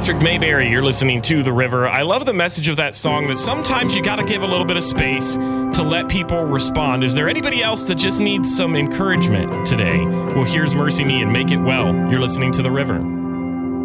Patrick Mayberry. You're listening to The River. I love the message of that song that sometimes you got to give a little bit of space to let people respond. Is there anybody else that just needs some encouragement today? Well, here's Mercy Me and Make It Well. You're listening to The River.